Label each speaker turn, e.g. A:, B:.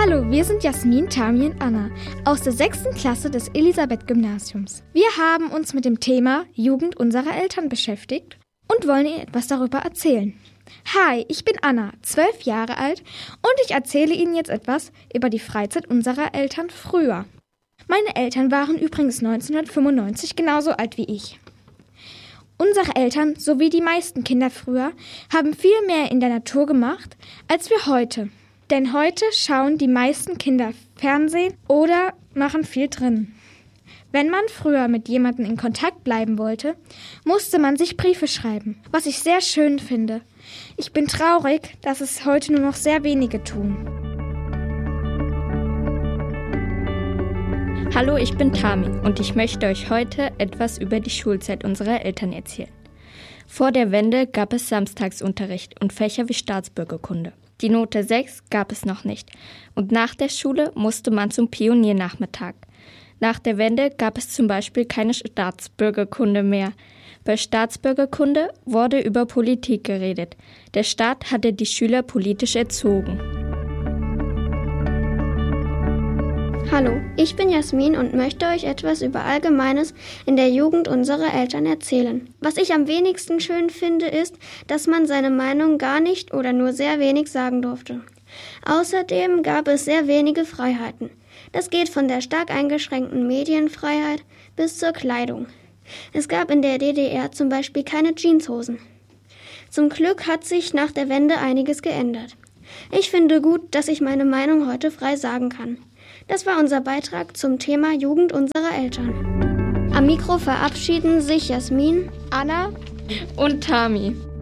A: Hallo, wir sind Jasmin, Tami und Anna aus der 6. Klasse des Elisabeth-Gymnasiums. Wir haben uns mit dem Thema Jugend unserer Eltern beschäftigt und wollen Ihnen etwas darüber erzählen. Hi, ich bin Anna, 12 Jahre alt und ich erzähle Ihnen jetzt etwas über die Freizeit unserer Eltern früher. Meine Eltern waren übrigens 1995 genauso alt wie ich. Unsere Eltern, sowie die meisten Kinder früher, haben viel mehr in der Natur gemacht, als wir heute. Denn heute schauen die meisten Kinder Fernsehen oder machen viel drin. Wenn man früher mit jemandem in Kontakt bleiben wollte, musste man sich Briefe schreiben, was ich sehr schön finde. Ich bin traurig, dass es heute nur noch sehr wenige tun.
B: Hallo, ich bin Tami und ich möchte euch heute etwas über die Schulzeit unserer Eltern erzählen. Vor der Wende gab es Samstagsunterricht und Fächer wie Staatsbürgerkunde. Die Note 6 gab es noch nicht und nach der Schule musste man zum Pioniernachmittag. Nach der Wende gab es zum Beispiel keine Staatsbürgerkunde mehr. Bei Staatsbürgerkunde wurde über Politik geredet. Der Staat hatte die Schüler politisch erzogen.
C: Hallo, ich bin Jasmin und möchte euch etwas über Allgemeines in der Jugend unserer Eltern erzählen. Was ich am wenigsten schön finde, ist, dass man seine Meinung gar nicht oder nur sehr wenig sagen durfte. Außerdem gab es sehr wenige Freiheiten. Das geht von der stark eingeschränkten Medienfreiheit bis zur Kleidung. Es gab in der DDR zum Beispiel keine Jeanshosen. Zum Glück hat sich nach der Wende einiges geändert. Ich finde gut, dass ich meine Meinung heute frei sagen kann. Das war unser Beitrag zum Thema Jugend unserer Eltern. Am Mikro verabschieden sich Jasmin,
B: Anna und Tami.